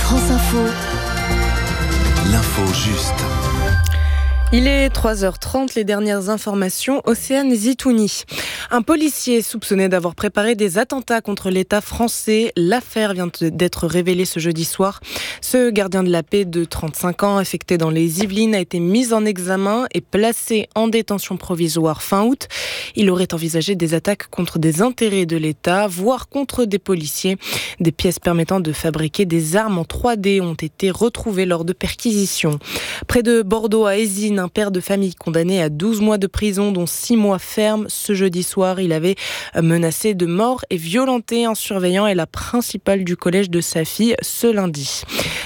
France Info. L'info juste. Il est 3h30, les dernières informations, Océane Zitouni. Un policier soupçonné d'avoir préparé des attentats contre l'État français. L'affaire vient d'être révélée ce jeudi soir. Ce gardien de la paix de 35 ans, affecté dans les Yvelines, a été mis en examen et placé en détention provisoire fin août. Il aurait envisagé des attaques contre des intérêts de l'État, voire contre des policiers. Des pièces permettant de fabriquer des armes en 3D ont été retrouvées lors de perquisitions. Près de Bordeaux, à Ézines, un père de famille condamné à 12 mois de prison, dont 6 mois ferme. Ce jeudi soir, il avait menacé de mort et violenté un surveillant et la principale du collège de sa fille ce lundi.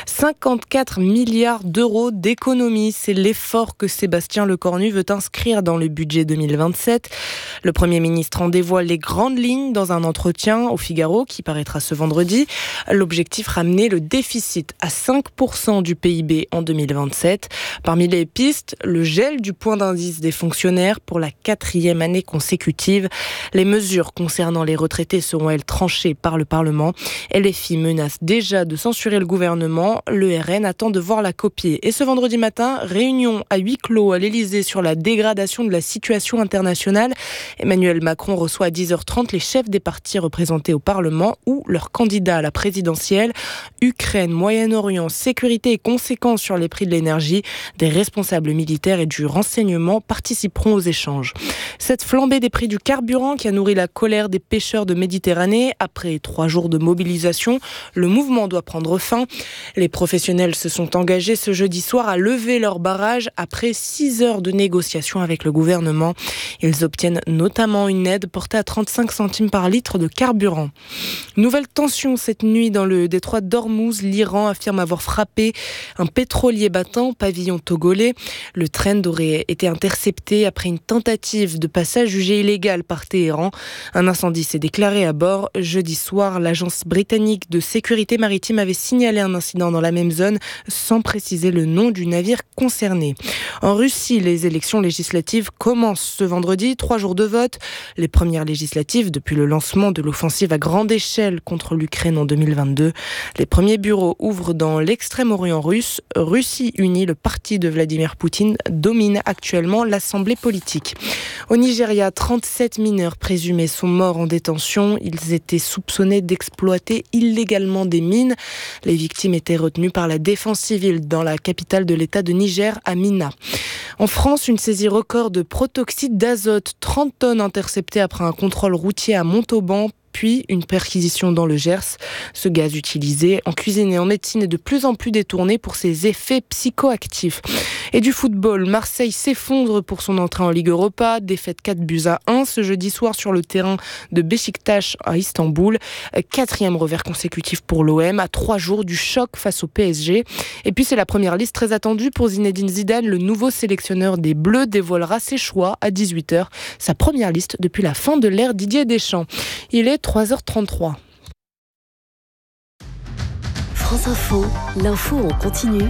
54 milliards d'euros d'économies, c'est l'effort que Sébastien Lecornu veut inscrire dans le budget 2027. Le Premier ministre en dévoile les grandes lignes dans un entretien au Figaro qui paraîtra ce vendredi. L'objectif, ramener le déficit à 5% du PIB en 2027. Parmi les pistes, le gel du point d'indice des fonctionnaires pour la 4e année consécutive. Les mesures concernant les retraités seront, elles, tranchées par le Parlement. LFI menace déjà de censurer le gouvernement. Le RN attend de voir la copier. Et ce vendredi matin, réunion à huis clos à l'Elysée sur la dégradation de la situation internationale. Emmanuel Macron reçoit à 10h30 les chefs des partis représentés au Parlement ou leurs candidats à la présidentielle. Ukraine, Moyen-Orient, sécurité et conséquences sur les prix de l'énergie. Des responsables militaires et du renseignement participeront aux échanges. Cette flambée des prix du carburant qui a nourri la colère des pêcheurs de Méditerranée. Après 3 jours de mobilisation, le mouvement doit prendre fin. Les professionnels se sont engagés ce jeudi soir à lever leur barrage après 6 heures de négociations avec le gouvernement. Ils obtiennent notamment une aide portée à 35 centimes par litre de carburant. Nouvelle tension cette nuit dans le détroit d'Ormuz. L'Iran affirme avoir frappé un pétrolier battant, pavillon togolais. Le Trend aurait été intercepté après une tentative de passage jugée illégale par Téhéran. Un incendie s'est déclaré à bord. Jeudi soir, l'agence britannique de sécurité maritime avait signalé un incident dans la même zone sans préciser le nom du navire concerné. En Russie, les élections législatives commencent ce vendredi, 3 jours de vote. Les premières législatives depuis le lancement de l'offensive à grande échelle contre l'Ukraine en 2022. Les premiers bureaux ouvrent dans l'extrême-orient russe. Russie unie, le parti de Vladimir Poutine domine actuellement l'Assemblée politique. Au Nigeria, 37 mineurs présumés sont morts en détention. Ils étaient soupçonnés d'exploiter illégalement des mines. Les victimes étaient retenues par la défense civile dans la capitale de l'État de Niger, à Mina. En France, une saisie record de protoxyde d'azote, 30 tonnes interceptées après un contrôle routier à Montauban, puis une perquisition dans le Gers. Ce gaz utilisé en cuisine et en médecine est de plus en plus détourné pour ses effets psychoactifs. Et du football, Marseille s'effondre pour son entrée en Ligue Europa. Défaite 4-1 ce jeudi soir sur le terrain de Beşiktaş à Istanbul. 4e revers consécutif pour l'OM à 3 jours du choc face au PSG. Et puis c'est la première liste très attendue pour Zinedine Zidane. Le nouveau sélectionneur des Bleus dévoilera ses choix à 18h. Sa première liste depuis la fin de l'ère Didier Deschamps. Il est 3h33. France Info, l'info en continu.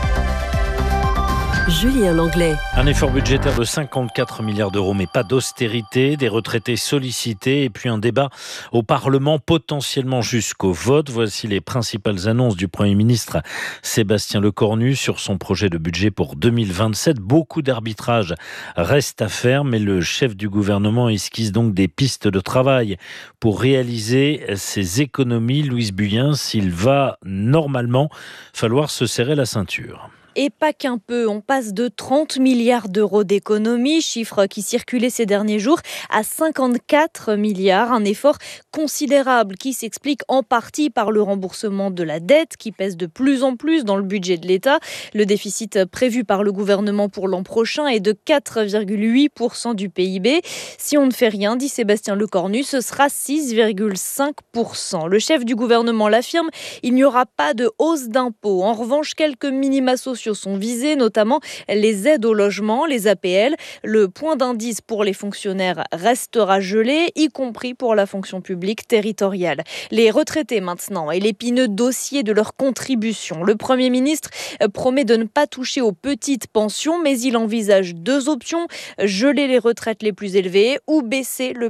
Julien Langlais. Un effort budgétaire de 54 milliards d'euros, mais pas d'austérité, des retraités sollicités et puis un débat au Parlement potentiellement jusqu'au vote. Voici les principales annonces du Premier ministre Sébastien Lecornu sur son projet de budget pour 2027. Beaucoup d'arbitrages restent à faire, mais le chef du gouvernement esquisse donc des pistes de travail pour réaliser ces économies. Louise Buyen, il va normalement falloir se serrer la ceinture. Et pas qu'un peu, on passe de 30 milliards d'euros d'économies, chiffre qui circulait ces derniers jours, à 54 milliards. Un effort considérable qui s'explique en partie par le remboursement de la dette qui pèse de plus en plus dans le budget de l'État. Le déficit prévu par le gouvernement pour l'an prochain est de 4,8% du PIB. Si on ne fait rien, dit Sébastien Lecornu, ce sera 6,5%. Le chef du gouvernement l'affirme, il n'y aura pas de hausse d'impôts. En revanche, quelques minima sociaux sont visés, notamment les aides au logement, les APL. Le point d'indice pour les fonctionnaires restera gelé, y compris pour la fonction publique territoriale. Les retraités maintenant et l'épineux dossier de leur contribution. Le Premier ministre promet de ne pas toucher aux petites pensions, mais il envisage 2 options, geler les retraites les plus élevées ou baisser le